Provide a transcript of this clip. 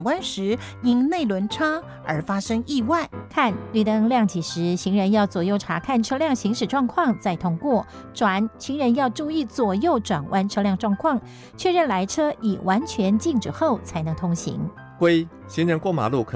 弯时因内轮差而发生意外。 看绿灯亮起时，行人要左右查看车辆行驶状况再通过。转，行人要注意左右转弯车辆状况，确认来车已完全静止后才能通行。 归，行人过马路可